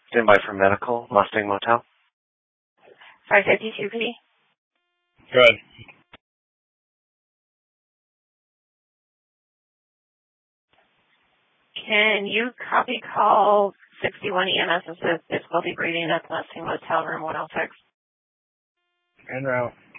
Standby for medical, Mustang Motel. 552P. Good. Can you copy call 61 EMS and says difficulty breathing at the Mustang Motel room 106? En route.